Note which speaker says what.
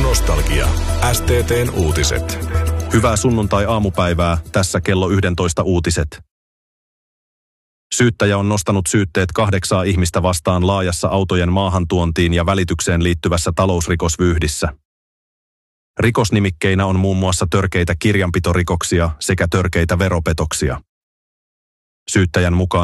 Speaker 1: Nostalgia. STT:n uutiset.
Speaker 2: Hyvää sunnuntai-aamupäivää, tässä kello 11 uutiset. Syyttäjä on nostanut syytteet 8 ihmistä vastaan laajassa autojen maahantuontiin ja välitykseen liittyvässä talousrikosvyyhdissä. Rikosnimikkeinä on muun muassa törkeitä kirjanpitorikoksia sekä törkeitä veropetoksia. Syyttäjän mukaan